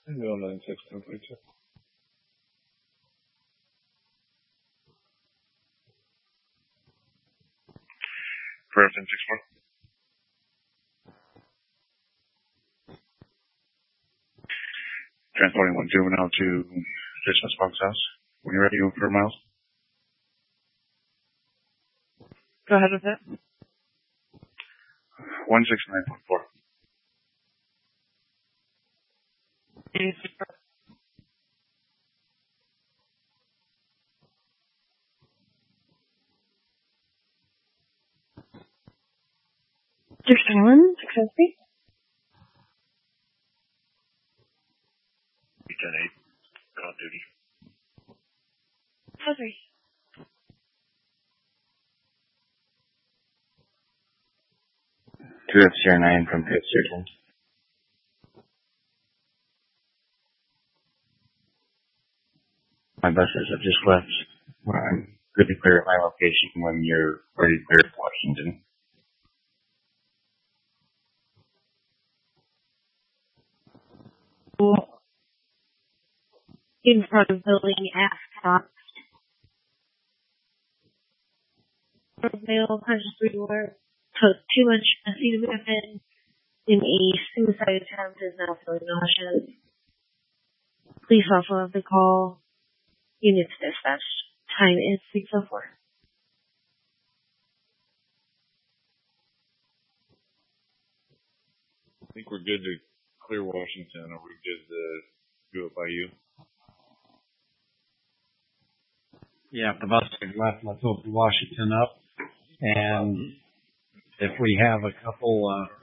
096 1042. Prayer 1061. Transporting one juvenile to Christmas Box House. When you're ready, for Miles. Go ahead with it. 169.4. Silence, Cosby. 10-8. On duty. Cosby. Two FCR9 from Fifth Surgeon. My buses have just left. Well, I'm good to clear at my location when you're ready to clear at Washington. In front of building Ascot. Male, 103 were took too much acetaminophen in a suicide attempt, is now feeling nauseous. Police also have the call. Units dispatched. Time is 6:04. I think we're good to clear Washington. Are we good to do it by you? Yeah, if the bus is left, let's open Washington up. And if we have a couple